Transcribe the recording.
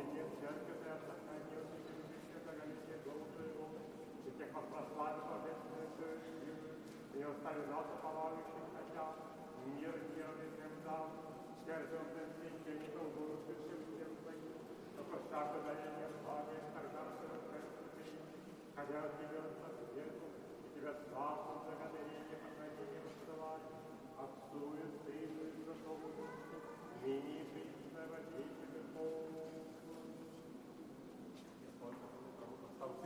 моление церкви от сохранил Святого Галилея Божьего, и тех прославил божественную силу, и оставил нас уповающих, хотя мир мирный всем дал, сердцем священников будущим всем своим, только всякое дарение славы, торжественного церкви, хотя от тебя по свету, и тебя славу благодарим.